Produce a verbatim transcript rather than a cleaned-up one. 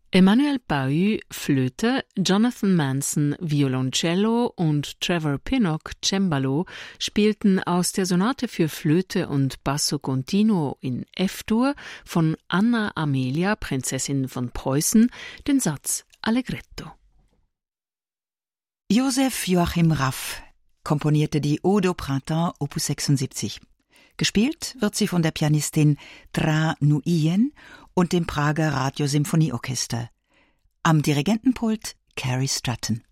Emmanuel Pahud, Flöte, Jonathan Manson, Violoncello und Trevor Pinnock, Cembalo, spielten aus der Sonate für Flöte und Basso Continuo in F-Dur von Anna Amelia, Prinzessin von Preußen, den Satz Allegretto. Joseph Joachim Raff komponierte die Ode au Printemps Opus sechsundsiebzig. Gespielt wird sie von der Pianistin Tra Nguyen und dem Prager Radiosymphonieorchester. Am Dirigentenpult Carrie Stratton.